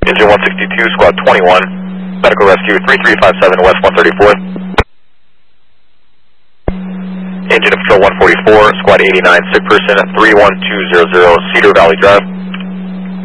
Engine 162, Squad 21, Medical Rescue 3357 West 134th. Engine of Patrol 144, Squad 89, sick person 31200 Cedar Valley Drive.